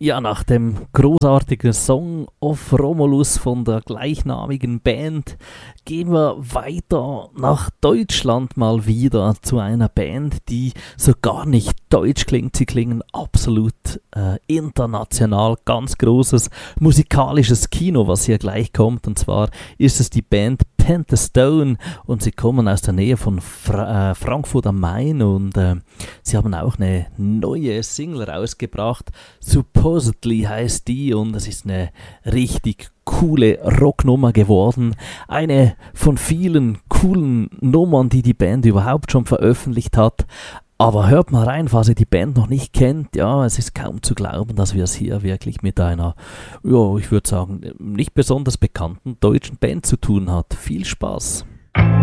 Ja, nach dem großartigen Song of Romulus von der gleichnamigen Band gehen wir weiter nach Deutschland mal wieder zu einer Band, die so gar nicht deutsch klingt. Sie klingen absolut international, ganz großes musikalisches Kino, was hier gleich kommt. Und zwar ist es die Band Panther Stone und sie kommen aus der Nähe von Frankfurt am Main und sie haben auch eine neue Single rausgebracht. Supposedly heißt die und es ist eine richtig coole Rocknummer geworden. Eine von vielen coolen Nummern, die die Band überhaupt schon veröffentlicht hat. Aber hört mal rein, falls ihr die Band noch nicht kennt. Ja, es ist kaum zu glauben, dass wir es hier wirklich mit einer, ja, ich würde sagen, nicht besonders bekannten deutschen Band zu tun hat. Viel Spaß!